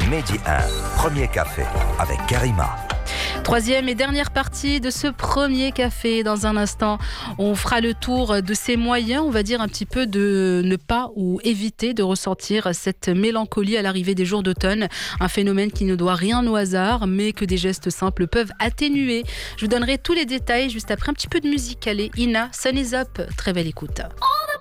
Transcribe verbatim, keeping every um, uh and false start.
Mehdi un, premier café avec Karima. Troisième et dernière partie de ce premier café. Dans un instant, on fera le tour de ces moyens, on va dire un petit peu de ne pas ou éviter de ressentir cette mélancolie à l'arrivée des jours d'automne. Un phénomène qui ne doit rien au hasard, mais que des gestes simples peuvent atténuer. Je vous donnerai tous les détails juste après un petit peu de musique. Allez, Ina, Sun is up. Très belle écoute.